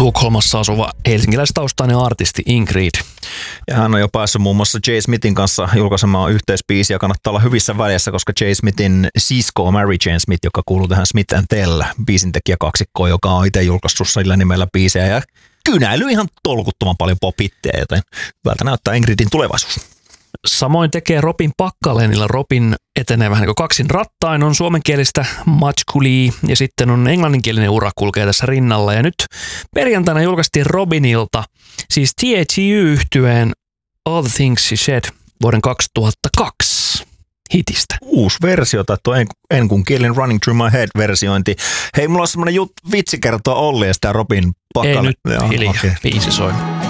Tukholmassa asuva helsinkiläistaustainen artisti Ingrid. Ja hän on jo päässyt muun muassa J. Smithin kanssa julkaisemaan yhteisbiisiä. Kannattaa olla hyvissä välissä, koska J. Smithin sisko on Mary Jane Smith, joka kuuluu tähän Smith & Tell biisintekijäkaksikkoon, joka on itse julkaissut sillä nimellä biisejä. Ja kynäily ihan tolkuttoman paljon pop-hitteja, joten hyvältä näyttää Ingridin tulevaisuus. Samoin tekee Robin Packalenilla. Robin etenee vähän niin kuin kaksin rattain, on suomenkielistä Matchkuli ja sitten on englanninkielinen ura kulkee tässä rinnalla. Ja nyt perjantaina julkaistiin Robinilta, siis THY-yhtyeen All the Things She Said vuoden 2002 hitistä. Uusi versio, tai tuo enkunkielinen Running Through My Head-versiointi. Hei, mulla on semmoinen vitsi kertoa Olli ja sitä Robin Packalen. Ei nyt hiljaa, biisi soi.